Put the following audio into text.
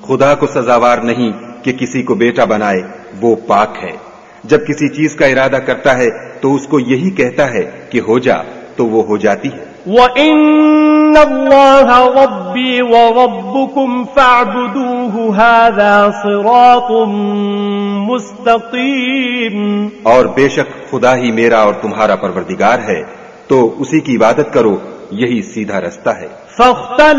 खुदा को सजावार नहीं कि किसी को बेटा बनाए, वो पाक है। जब किसी चीज का इरादा करता है तो उसको यही कहता है कि हो जा, तो वो हो जाती है। वइन्नल्लाह रब्बी व रब्बुकुम फअब्दूहु हाज़ा सिरातुम मुस्तकीम। और बेशक खुदा ही मेरा और तुम्हारा परवरदिगार है, तो उसी की इबादत करो, यही सीधा रास्ता है।